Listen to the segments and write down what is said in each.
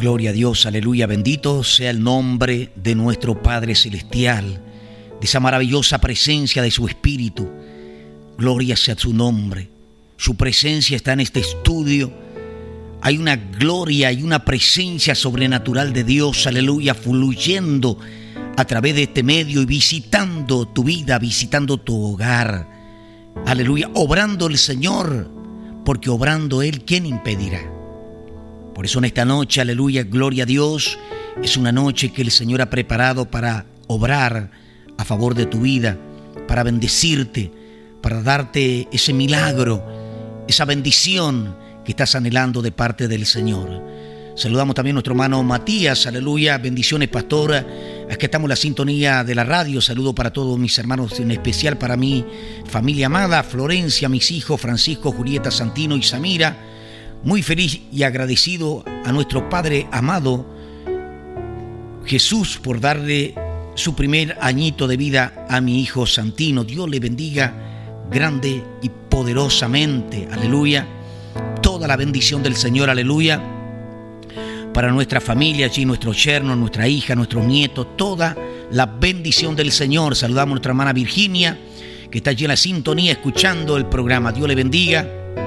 Gloria a Dios, aleluya, bendito sea el nombre de nuestro Padre Celestial, de esa maravillosa presencia de su Espíritu. Gloria sea su nombre. Su presencia está en este estudio. Hay una gloria, hay una presencia sobrenatural de Dios, aleluya, fluyendo a través de este medio y visitando tu vida, visitando tu hogar. Aleluya, obrando el Señor, porque obrando Él, ¿quién impedirá? Por eso en esta noche, aleluya, gloria a Dios, es una noche que el Señor ha preparado para obrar a favor de tu vida, para bendecirte, para darte ese milagro, esa bendición que estás anhelando de parte del Señor. Saludamos también a nuestro hermano Matías, aleluya, bendiciones, pastor. Aquí estamos en la sintonía de la radio. Saludo para todos mis hermanos, en especial para mi familia amada, Florencia, mis hijos, Francisco, Julieta, Santino y Samira. Muy feliz y agradecido a nuestro Padre amado Jesús por darle su primer añito de vida a mi hijo Santino. Dios le bendiga grande y poderosamente, aleluya. Toda la bendición del Señor, aleluya, para nuestra familia, allí nuestro yerno, nuestra hija, nuestros nietos, toda la bendición del Señor. Saludamos a nuestra hermana Virginia, que está allí en la sintonía escuchando el programa. Dios le bendiga.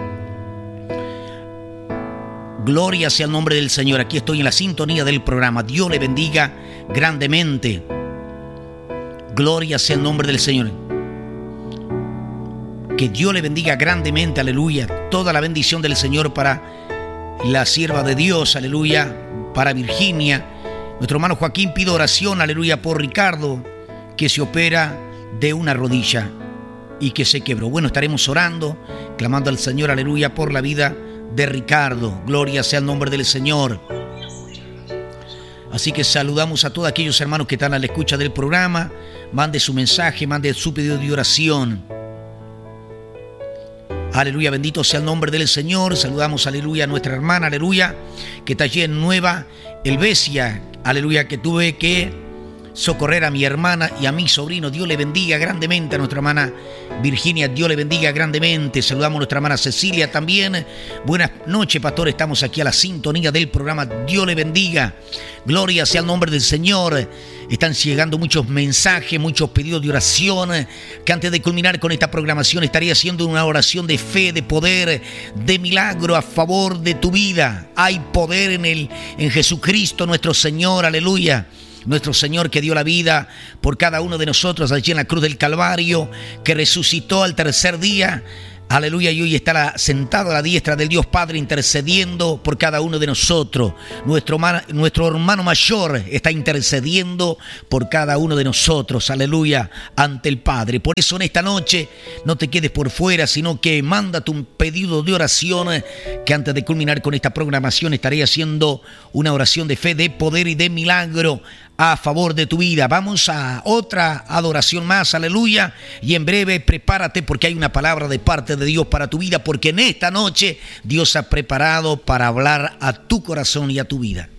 Gloria sea el nombre del Señor. Aquí estoy en la sintonía del programa. Dios le bendiga grandemente. Gloria sea el nombre del Señor. Que Dios le bendiga grandemente, aleluya. Toda la bendición del Señor para la sierva de Dios, aleluya. Para Virginia. Nuestro hermano Joaquín pide oración, aleluya, por Ricardo, que se opera de una rodilla y que se quebró. Bueno, estaremos orando, clamando al Señor, aleluya, por la vida de Ricardo. Gloria sea el nombre del Señor. Así que saludamos a todos aquellos hermanos que están a la escucha del programa. Mande su mensaje, mande su pedido de oración. Aleluya, bendito sea el nombre del Señor. Saludamos, aleluya, a nuestra hermana, aleluya, que está allí en Nueva Helvecia. Aleluya, que tuve que socorrer a mi hermana y a mi sobrino. Dios le bendiga grandemente a nuestra hermana Virginia. Dios le bendiga grandemente. Saludamos a nuestra hermana Cecilia también. Buenas noches, pastor. Estamos aquí a la sintonía del programa. Dios le bendiga. Gloria sea el nombre del Señor. Están llegando muchos mensajes, muchos pedidos de oración, que antes de culminar con esta programación estaría haciendo una oración de fe, de poder, de milagro a favor de tu vida. Hay poder en Jesucristo nuestro Señor, aleluya. Nuestro Señor, que dio la vida por cada uno de nosotros allí en la cruz del Calvario, que resucitó al tercer día, aleluya, y hoy está sentado a la diestra del Dios Padre intercediendo por cada uno de nosotros. Nuestro hermano mayor está intercediendo por cada uno de nosotros, aleluya, ante el Padre. Por eso en esta noche no te quedes por fuera, sino que manda tu pedido de oración, que antes de culminar con esta programación estaré haciendo una oración de fe, de poder y de milagro a favor de tu vida. Vamos a otra adoración más, aleluya, y en breve prepárate, porque hay una palabra de parte de Dios para tu vida, porque en esta noche Dios ha preparado para hablar a tu corazón y a tu vida.